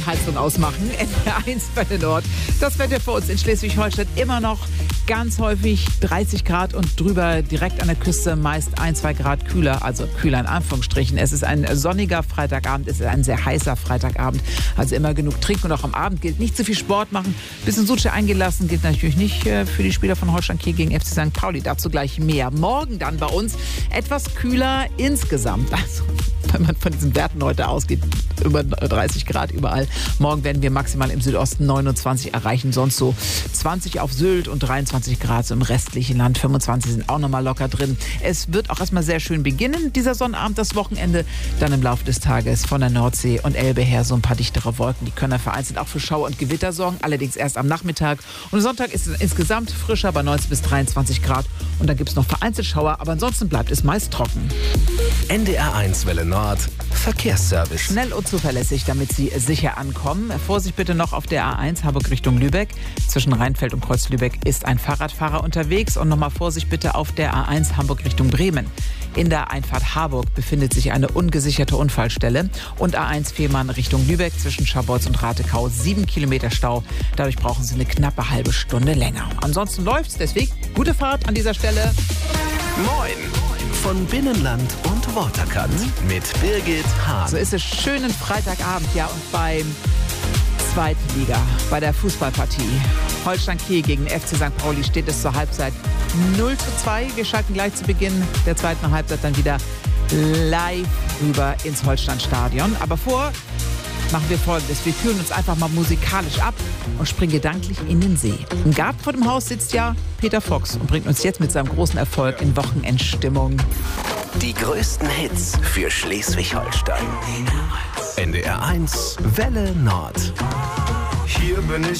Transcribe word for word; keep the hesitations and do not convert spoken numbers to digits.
Heizung ausmachen. N D R eins Welle Nord. Das Wetter für uns in Schleswig-Holstein immer noch ganz häufig dreißig Grad und drüber, direkt an der Küste meist ein, zwei Grad kühler, also kühler in Anführungsstrichen. Es ist ein sonniger Freitagabend, es ist ein sehr heißer Freitagabend, also immer genug trinken und auch am Abend gilt nicht zu viel Sport machen. Bisschen Suche eingelassen gilt natürlich nicht für die Spieler von Holstein Kiel gegen F C Sankt Pauli. Dazu gleich mehr. Morgen dann bei uns etwas kühler insgesamt. Also wenn man von diesen Werten heute ausgeht, über dreißig Grad überall. Morgen werden wir maximal im Südosten neunundzwanzig erreichen, sonst so zwanzig auf Sylt und dreiundzwanzig Grad so im restlichen Land. fünfundzwanzig sind auch nochmal locker drin. Es wird auch erstmal sehr schön beginnen, dieser Sonnabend, das Wochenende. Dann im Laufe des Tages von der Nordsee und Elbe her so ein paar dichtere Wolken. Die können vereinzelt auch für Schauer und Gewitter sorgen, allerdings erst am Nachmittag. Und Sonntag ist es insgesamt frischer bei neunzehn bis dreiundzwanzig Grad. Und dann gibt es noch vereinzelt Schauer, aber ansonsten bleibt es meist trocken. N D R eins Welle Nord, Verkehrsservice. Schnell und zuverlässig, damit Sie sicher ankommen. Vorsicht bitte noch auf der A eins Harburg Richtung Lübeck. Zwischen Rheinfeld und Kreuz Lübeck ist ein Fahrradfahrer unterwegs. Und nochmal Vorsicht bitte auf der A eins Hamburg Richtung Bremen. In der Einfahrt Harburg befindet sich eine ungesicherte Unfallstelle. Und A eins Fehmarn Richtung Lübeck zwischen Scharbeutz und Ratekau. Sieben Kilometer Stau. Dadurch brauchen Sie eine knappe halbe Stunde länger. Ansonsten läuft's. Deswegen gute Fahrt an dieser Stelle. Moin! Von Binnenland und Waterkant mit Birgit Hahn. So ist es schönen Freitagabend, ja, und beim zweiten Liga, bei der Fußballpartie Holstein Kiel gegen F C Sankt Pauli steht es zur Halbzeit null zu zwei. Wir schalten gleich zu Beginn der zweiten Halbzeit dann wieder live rüber ins Holsteinstadion. Aber vor machen wir Folgendes. Wir kühlen uns einfach mal musikalisch ab und springen gedanklich in den See. Im Garten vor dem Haus sitzt ja Peter Fox und bringt uns jetzt mit seinem großen Erfolg in Wochenendstimmung. Die größten Hits für Schleswig-Holstein. N D R eins Welle Nord. Hier bin ich